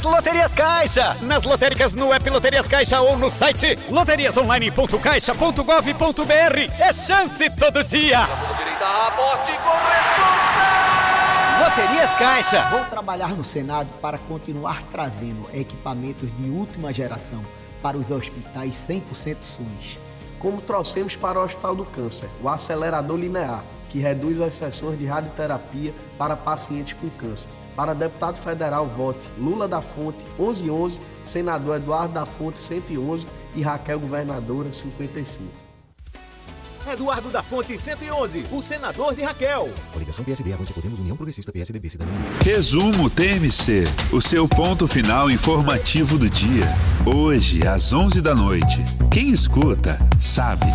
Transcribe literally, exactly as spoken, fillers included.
Loterias Caixa. Nas lotéricas no app Loterias Caixa ou no site loterias online ponto caixa ponto gov ponto br. É chance todo dia. Aposte com responsa. Loterias Caixa. Vou trabalhar no Senado para continuar trazendo equipamentos de última geração para os hospitais cem por cento SUS. Como trouxemos para o Hospital do Câncer, o acelerador linear, que reduz as sessões de radioterapia para pacientes com câncer. Para deputado federal, vote Lula da Fonte, onze onze, senador Eduardo da Fonte, cento e onze e Raquel, governadora, cinquenta e cinco. Eduardo da Fonte, cento e onze, o senador de Raquel. Coligação P S D, Avante Podemos, União Progressista, P S D B, Cidadania. Resumo T M C, o seu ponto final informativo do dia. Hoje, às onze da noite. Quem escuta, sabe.